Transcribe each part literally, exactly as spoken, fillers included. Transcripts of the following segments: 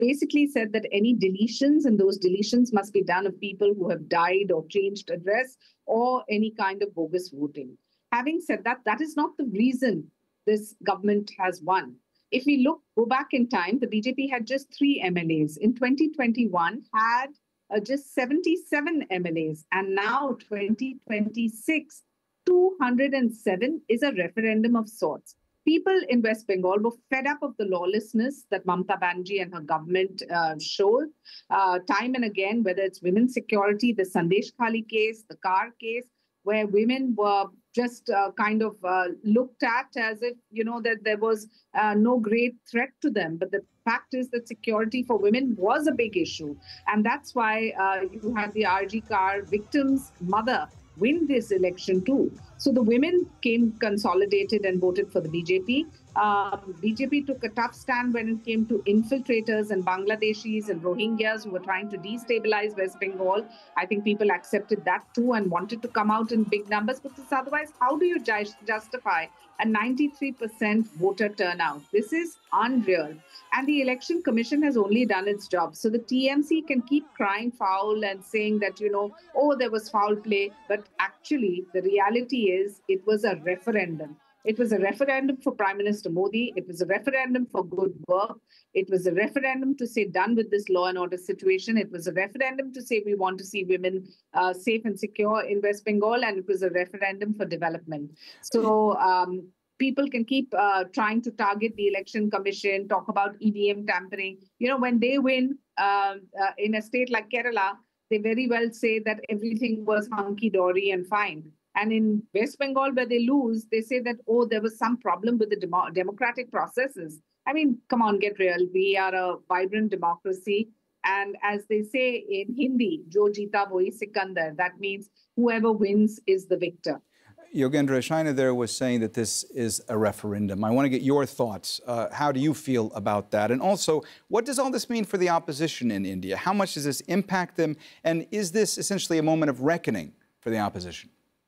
basically said that any deletions, and those deletions must be done of people who have died or changed address or any kind of bogus voting. Having said that, that is not the reason this government has won. If we look, go back in time, the B J P had just three M L As. In twenty twenty-one, had uh, just seventy-seven M L As. And now, twenty twenty-six, two hundred seven is a referendum of sorts. People in West Bengal were fed up of the lawlessness that Mamata Banerjee and her government uh, showed uh, time and again, whether it's women's security, the Sandesh Khali case, the car case, where women were just uh, kind of uh, looked at as if, you know, that there was uh, no great threat to them. But the fact is that security for women was a big issue. And that's why uh, you had the R G Kar victim's mother win this election too. So the women came consolidated and voted for the B J P. Um, B J P took a tough stand when it came to infiltrators and Bangladeshis and Rohingyas who were trying to destabilize West Bengal. I think people accepted that too and wanted to come out in big numbers, because otherwise, how do you ju- justify a ninety-three percent voter turnout? This is unreal. And the Election Commission has only done its job. So the T M C can keep crying foul and saying that, you know, oh, there was foul play. But actually, the reality is it was a referendum. It was a referendum for Prime Minister Modi. It was a referendum for good work. It was a referendum to say done with this law and order situation. It was a referendum to say we want to see women uh, safe and secure in West Bengal. And it was a referendum for development. So um, people can keep uh, trying to target the Election Commission, talk about E V M tampering. You know, when they win uh, uh, in a state like Kerala, they very well say that everything was hunky-dory and fine. And in West Bengal, where they lose, they say that, oh, there was some problem with the demo- democratic processes. I mean, come on, get real. We are a vibrant democracy. And as they say in Hindi, Jo jeeta wohi Sikandar, that means whoever wins is the victor. Yogendra, Shaina there was saying that this is a referendum. I want to get your thoughts. Uh, how do you feel about that? And also, what does all this mean for the opposition in India? How much does this impact them? And is this essentially a moment of reckoning for the opposition?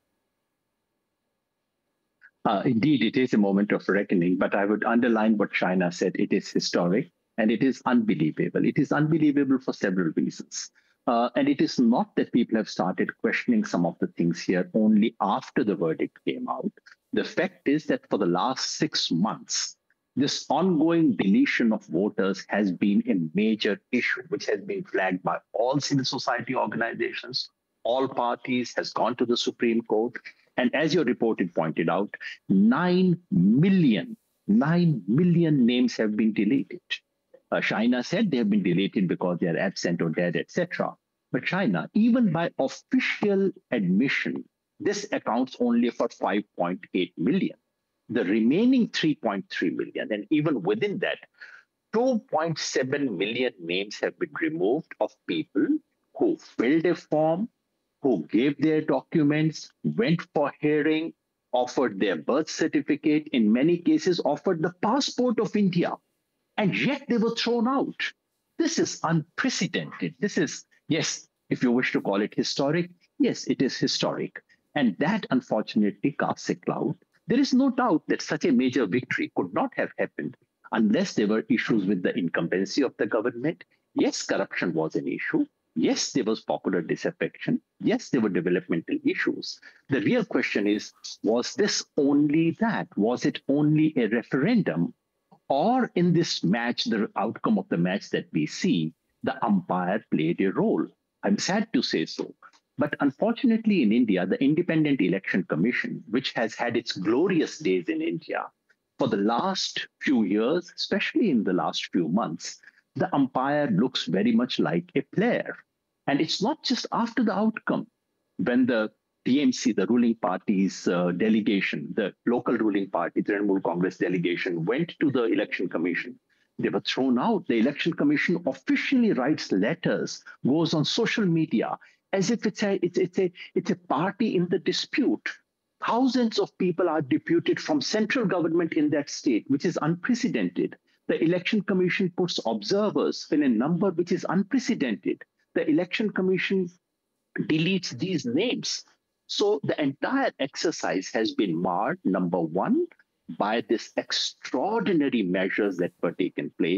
Uh, indeed, it is a moment of reckoning, but I would underline what Shaina said. It is historic and it is unbelievable. It is unbelievable for several reasons. Uh, and it is not that people have started questioning some of the things here only after the verdict came out. The fact is that for the last six months, this ongoing deletion of voters has been a major issue, which has been flagged by all civil society organizations, all parties, has gone to the Supreme Court. And as your report had pointed out, nine million, nine million names have been deleted. Uh, Shaina said they have been deleted because they are absent or dead, et cetera. But Shaina, even by official admission, this accounts only for five point eight million. The remaining three point three million, and even within that, two point seven million names have been removed of people who filled a form, who gave their documents, went for hearing, offered their birth certificate, in many cases offered the passport of India, and yet they were thrown out. This is unprecedented. This is, yes, if you wish to call it historic, yes, it is historic. And that unfortunately casts a cloud. There is no doubt that such a major victory could not have happened unless there were issues with the incumbency of the government. Yes, corruption was an issue. Yes, there was popular disaffection. Yes, there were developmental issues. The real question is, was this only that? Was it only a referendum? Or in this match, the outcome of the match that we see, the umpire played a role? I'm sad to say so. But unfortunately in India, the Independent Election Commission, which has had its glorious days in India, for the last few years, especially in the last few months, the umpire looks very much like a player. And it's not just after the outcome. When the T M C, the ruling party's uh, delegation, the local ruling party, the Trinamool Congress delegation, went to the Election Commission, they were thrown out. The Election Commission officially writes letters, goes on social media, as if it's a, it's, it's, a, it's a party in the dispute. Thousands of people are deputed from central government in that state, which is unprecedented. The Election Commission puts observers in a number which is unprecedented. The Election Commission deletes these names. So the entire exercise has been marred, number one, by this extraordinary measures that were taken place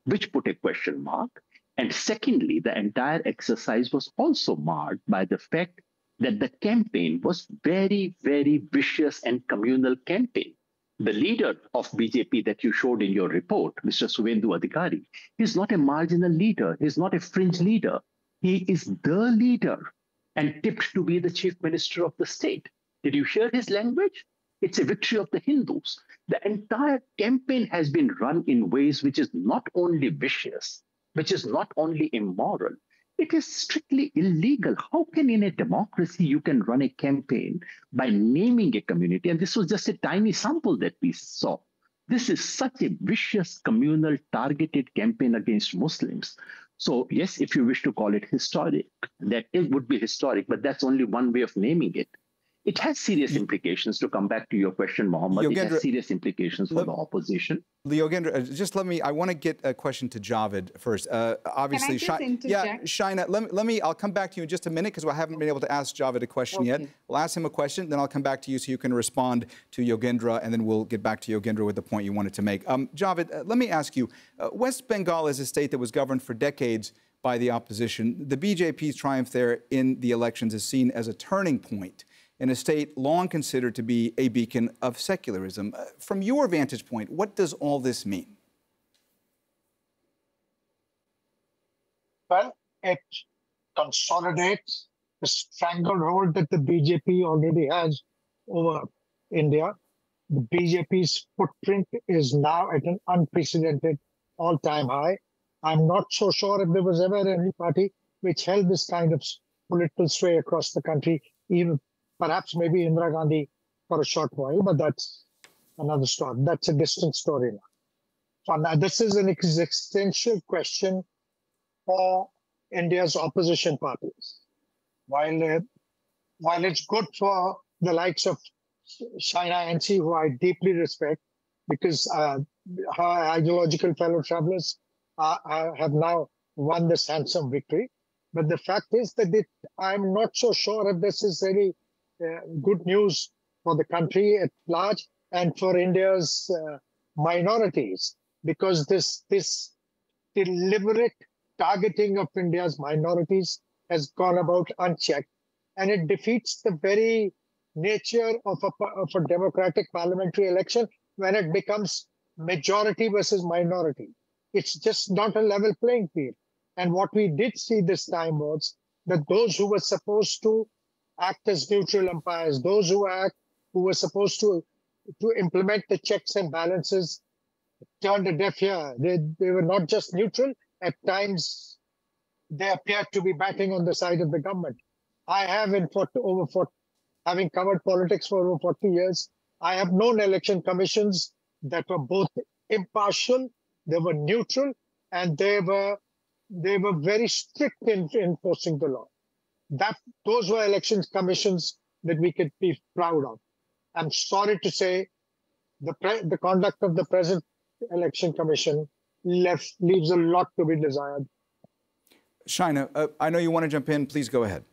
which put a question mark. And secondly, the entire exercise was also marred by the fact that the campaign was very, very vicious and communal campaign. The leader of B J P that you showed in your report, Mister Suvendu Adhikari, is not a marginal leader. He's not a fringe leader. He is the leader and tipped to be the chief minister of the state. Did you hear his language? It's a victory of the Hindus. The entire campaign has been run in ways which is not only vicious, which is not only immoral, it is strictly illegal. How can in a democracy you can run a campaign by naming a community? And this was just a tiny sample that we saw. This is such a vicious, communal, targeted campaign against Muslims. So yes, if you wish to call it historic, that it would be historic, but that's only one way of naming it. It has serious implications. To come back to your question, Mohammed, Yogendra, it has serious implications for let, the opposition. Yogendra, just let me, I want to get a question to Javed first. Uh, obviously, Can I just interject? Yeah, Shaina, let me, let me, I'll come back to you in just a minute because I haven't been able to ask Javed a question okay. yet. We'll ask him a question, then I'll come back to you so you can respond to Yogendra, and then we'll get back to Yogendra with the point you wanted to make. Um, Javed, uh, let me ask you, uh, West Bengal is a state that was governed for decades by the opposition. The B J P's triumph there in the elections is seen as a turning point in a state long considered to be a beacon of secularism. Uh, from your vantage point, what does all this mean? Well, it consolidates the stranglehold that the B J P already has over India. The B J P's footprint is now at an unprecedented all-time high. I'm not so sure if there was ever any party which held this kind of political sway across the country, even perhaps maybe Indira Gandhi for a short while, but that's another story. That's a distant story now. So now this is an existential question for India's opposition parties. While, uh, while it's good for the likes of Shaina Ainsi, who I deeply respect, because uh, her ideological fellow travelers uh, uh, have now won this handsome victory. But the fact is that it, I'm not so sure if this is really uh, good news for the country at large and for India's uh, minorities, because this, this deliberate targeting of India's minorities has gone about unchecked, and it defeats the very nature of a, of a democratic parliamentary election when it becomes majority versus minority. It's just not a level playing field. And what we did see this time was that those who were supposed to act as neutral umpires, those who act, who were supposed to, to implement the checks and balances, turned a deaf ear. They, they were not just neutral, at times they appeared to be batting on the side of the government. I have, in for, over for, having covered politics for over forty years, I have known election commissions that were both impartial, they were neutral, and they were they were very strict in enforcing the law. That those were election commissions that we could be proud of. I'm sorry to say, the pre the conduct of the present election commission left leaves a lot to be desired. Shaina, uh, I know you want to jump in. Please go ahead.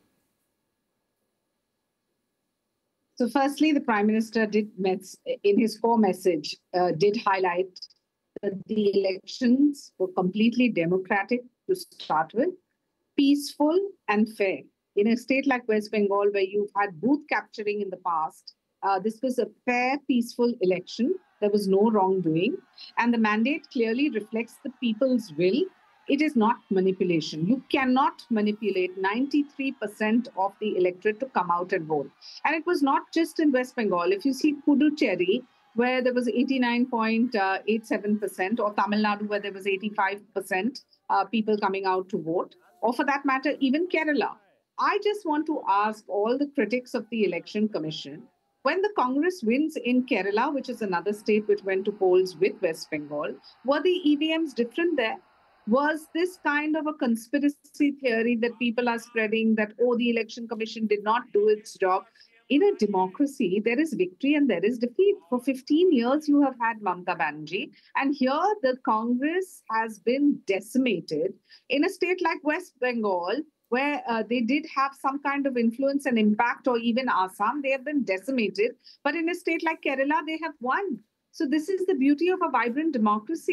So firstly, the Prime Minister did, in his core message, uh, did highlight that the elections were completely democratic to start with, peaceful and fair. In a state like West Bengal, where you've had booth capturing in the past, uh, this was a fair, peaceful election. There was no wrongdoing. And the mandate clearly reflects the people's will. It is not manipulation. You cannot manipulate ninety-three percent of the electorate to come out and vote. And it was not just in West Bengal. If you see Puducherry, where there was eighty-nine point eight seven percent, or Tamil Nadu, where there was eighty-five percent uh, people coming out to vote, or for that matter, even Kerala. I just want to ask all the critics of the Election Commission, when the Congress wins in Kerala, which is another state which went to polls with West Bengal, were the E V Ms different there? Was this kind of a conspiracy theory that people are spreading that, oh, the Election Commission did not do its job? In a democracy, there is victory and there is defeat. For fifteen years, you have had Mamata Banerjee. And here, the Congress has been decimated. In a state like West Bengal, where uh, they did have some kind of influence and impact, or even Assam, they have been decimated. But in a state like Kerala, they have won. So this is the beauty of a vibrant democracy.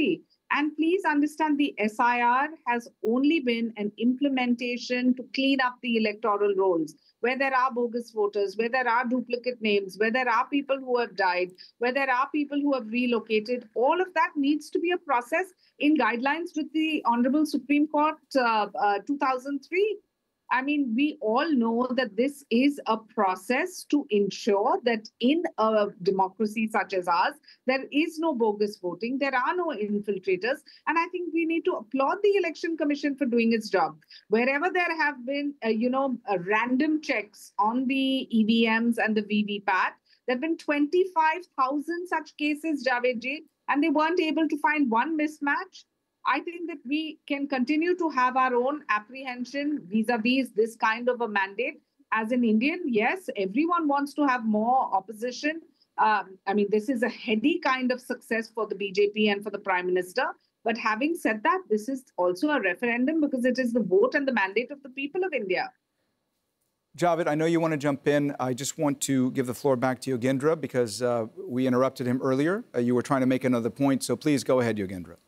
And please understand the S I R has only been an implementation to clean up the electoral rolls, where there are bogus voters, where there are duplicate names, where there are people who have died, where there are people who have relocated. All of that needs to be a process in guidelines with the Honorable Supreme Court uh, uh, two thousand three. I mean, we all know that this is a process to ensure that in a democracy such as ours, there is no bogus voting, there are no infiltrators. And I think we need to applaud the Election Commission for doing its job. Wherever there have been, uh, you know, uh, random checks on the E V Ms and the V V P A T, there have been twenty-five thousand such cases, Javed ji, and they weren't able to find one mismatch. I think that we can continue to have our own apprehension vis-a-vis this kind of a mandate. As an Indian, yes, everyone wants to have more opposition. Um, I mean, this is a heady kind of success for the B J P and for the Prime Minister. But having said that, this is also a referendum because it is the vote and the mandate of the people of India. Javed, I know you want to jump in. I just want to give the floor back to Yogendra because uh, we interrupted him earlier. Uh, you were trying to make another point, so please go ahead, Yogendra.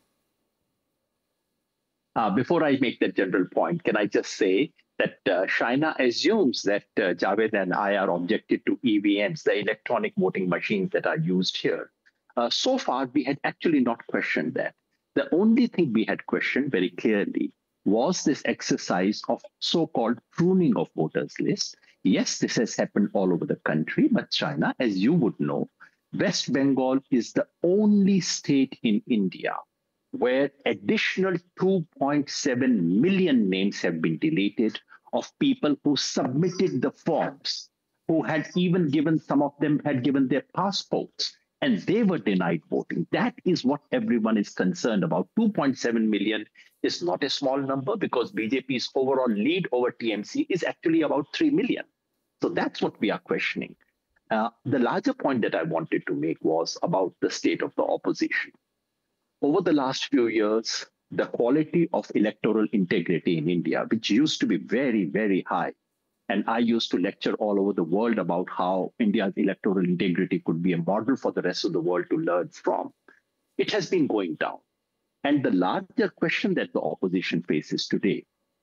Uh, before I make that general point, can I just say that uh, Shaina assumes that uh, Javed and I are objected to E V Ms, the electronic voting machines that are used here. Uh, so far, we had actually not questioned that. The only thing we had questioned very clearly was this exercise of so-called pruning of voters' lists. Yes, this has happened all over the country, but Shaina, as you would know, West Bengal is the only state in India where additional two point seven million names have been deleted of people who submitted the forms, who had even given, some of them had given their passports, and they were denied voting. That is what everyone is concerned about. two point seven million is not a small number because B J P's overall lead over T M C is actually about three million. So that's what we are questioning. Uh, the larger point that I wanted to make was about the state of the opposition. Over the last few years, the quality of electoral integrity in India, which used to be very, very high, and I used to lecture all over the world about how India's electoral integrity could be a model for the rest of the world to learn from, it has been going down. And the larger question that the opposition faces today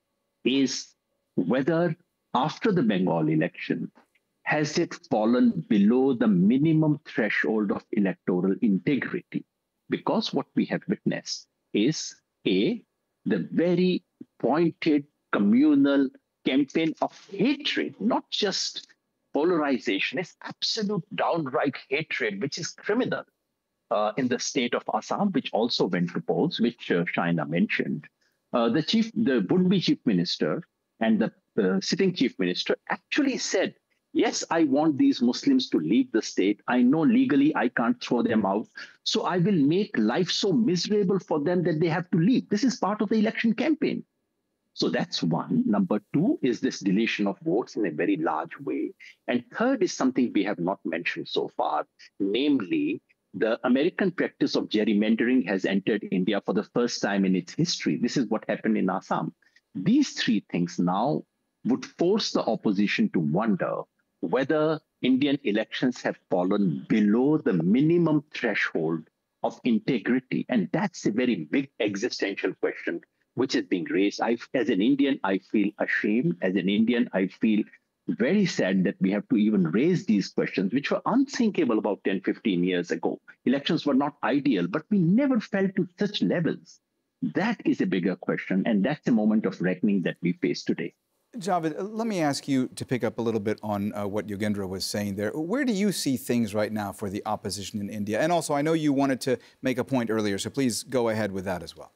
is whether after the Bengal election, has it fallen below the minimum threshold of electoral integrity? Because what we have witnessed is, A, the very pointed communal campaign of hatred, not just polarization, it's absolute downright hatred, which is criminal uh, in the state of Assam, which also went to polls, which uh, Shaina mentioned. Uh, the chief, the would-be chief minister and the uh, sitting chief minister actually said, yes, I want these Muslims to leave the state. I know legally I can't throw them out. So I will make life so miserable for them that they have to leave. This is part of the election campaign. So that's one. Number two is this deletion of votes in a very large way. And third is something we have not mentioned so far, namely, the American practice of gerrymandering has entered India for the first time in its history. This is what happened in Assam. These three things now would force the opposition to wonder whether Indian elections have fallen below the minimum threshold of integrity. And that's a very big existential question which is being raised. I, as an Indian, I feel ashamed. As an Indian, I feel very sad that we have to even raise these questions, which were unthinkable about ten, fifteen years ago. Elections were not ideal, but we never fell to such levels. That is a bigger question, and that's a moment of reckoning that we face today. Javed, let me ask you to pick up a little bit on uh, what Yogendra was saying there. Where do you see things right now for the opposition in India? And also, I know you wanted to make a point earlier, so please go ahead with that as well.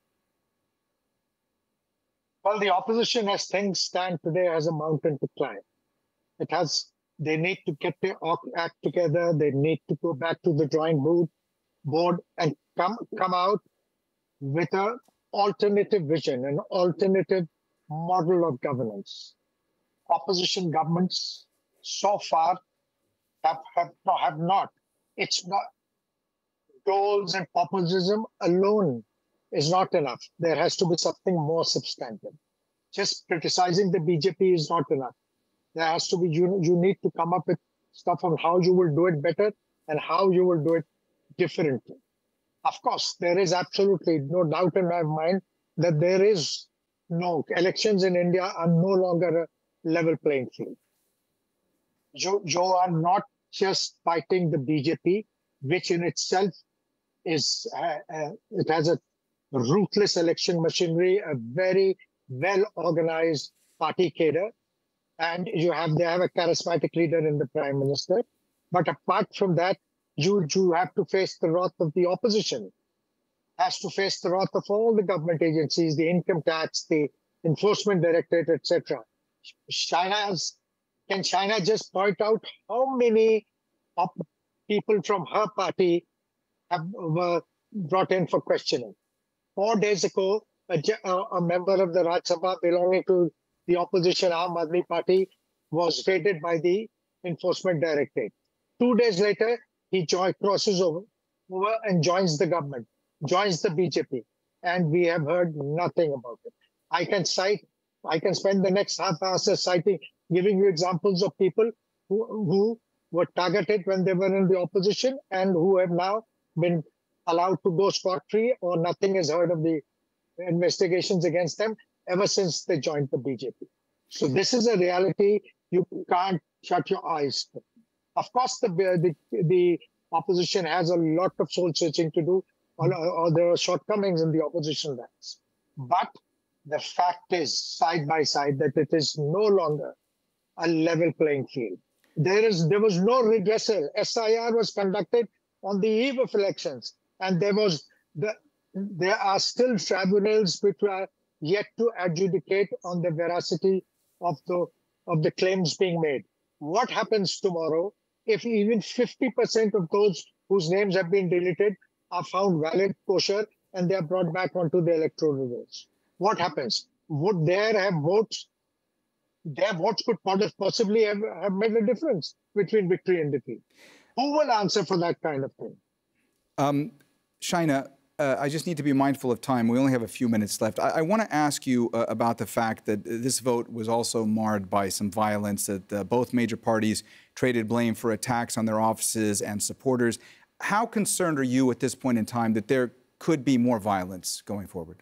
Well, the opposition, as things stand today, has a mountain to climb. It has, they need to get their act together. They need to go back to the drawing board, board and come, come out with an alternative vision, an alternative model of governance. Opposition governments so far have, have, no, have not. It's not, goals and populism alone is not enough. There has to be something more substantive. Just criticizing the B J P is not enough. There has to be, you, you need to come up with stuff on how you will do it better and how you will do it differently. Of course, there is absolutely no doubt in my mind that there is no elections in India are no longer a level playing field. You, you are not just fighting the B J P, which in itself is uh, uh, it has a ruthless election machinery, a very well organized party cadre, and you have they have a charismatic leader in the prime minister. But apart from that, you you have to face the wrath of the opposition, has to face the wrath of all the government agencies, the income tax, the enforcement directorate, et cetera. China's can China just point out how many people from her party have were brought in for questioning? Four days ago, a, a member of the Rajya Sabha belonging to the opposition Aam Aadmi Party was raided by the enforcement directorate. Two days later, he join, crosses over, over and joins the government, joins the B J P, and we have heard nothing about it. I can cite, I can spend the next half hour citing, giving you examples of people who, who were targeted when they were in the opposition and who have now been allowed to go scot-free, or nothing is heard of the investigations against them ever since they joined the B J P. So this is a reality you can't shut your eyes to. Of course, the, the, the opposition has a lot of soul searching to do, or, or there are shortcomings in the opposition ranks. But the fact is, side by side, that it is no longer a level playing field. There is there was no redressal. S I R was conducted on the eve of elections, and there was the there are still tribunals which are yet to adjudicate on the veracity of the of the claims being made. What happens tomorrow if even fifty percent of those whose names have been deleted are found valid, kosher, and they are brought back onto the electoral rolls? What happens? Would there have votes? Their votes could possibly have, have made a difference between victory and defeat. Who will answer for that kind of thing? Um, Shaina, uh, I just need to be mindful of time. We only have a few minutes left. I, I want to ask you uh, about the fact that this vote was also marred by some violence, that uh, both major parties traded blame for attacks on their offices and supporters. How concerned are you at this point in time that there could be more violence going forward?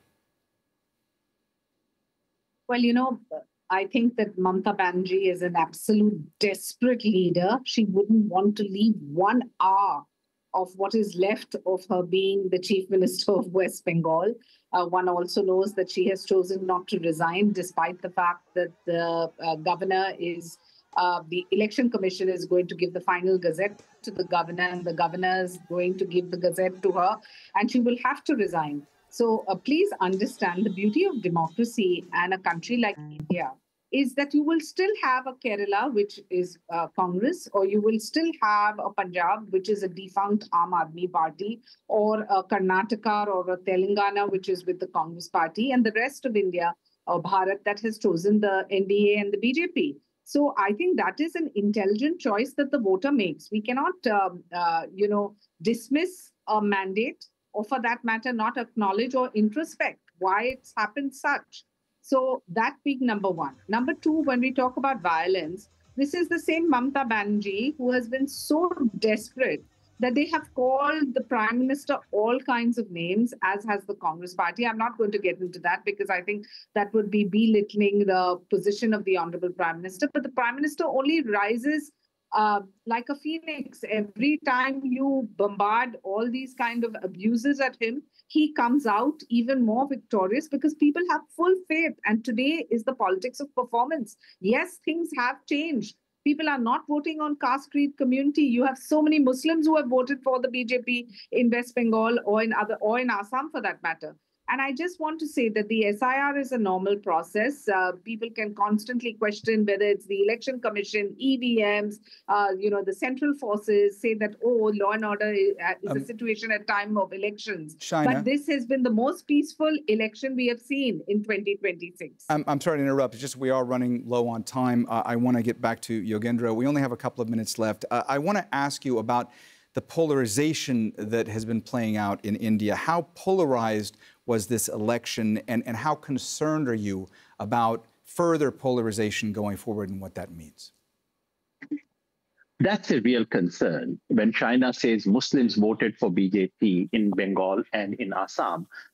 Well, you know, I think that Mamata Banerjee is an absolute desperate leader. She wouldn't want to leave one hour of what is left of her being the Chief Minister of West Bengal. Uh, one also knows that she has chosen not to resign, despite the fact that the uh, governor is, uh, the Election Commission is going to give the final gazette to the governor, and the governor is going to give the gazette to her, and she will have to resign. So uh, please understand the beauty of democracy and a country like India is that you will still have a Kerala, which is uh, Congress, or you will still have a Punjab, which is a defunct Aam Aadmi Party, or a Karnataka or a Telangana, which is with the Congress Party, and the rest of India, or Bharat, that has chosen the N D A and the B J P. So I think that is an intelligent choice that the voter makes. We cannot, um, uh, you know, dismiss a mandate, or for that matter, not acknowledge or introspect why it's happened such. So that being number one. Number two, when we talk about violence, this is the same Mamata Banerjee who has been so desperate that they have called the Prime Minister all kinds of names, as has the Congress Party. I'm not going to get into that because I think that would be belittling the position of the Honorable Prime Minister. But the Prime Minister only rises Uh, like a phoenix. Every time you bombard all these kind of abuses at him, he comes out even more victorious because people have full faith. And today is the politics of performance. Yes, things have changed. People are not voting on caste, creed, community. You have so many Muslims who have voted for the B J P in West Bengal or in other or in Assam for that matter. And I just want to say that the S I R is a normal process. Uh, people can constantly question whether it's the Election Commission, E V Ms, uh, you know, the central forces say that, oh, law and order is, is um, a situation at time of elections. Shaina, but this has been the most peaceful election we have seen in twenty twenty-six. I'm, I'm sorry to interrupt. It's just we are running low on time. Uh, I want to get back to Yogendra. We only have a couple of minutes left. Uh, I want to ask you about the polarization that has been playing out in India. How polarized was this election, and, and how concerned are you about further polarization going forward and what that means? that's a real concern. When China says Muslims voted for B J P in Bengal and in Assam,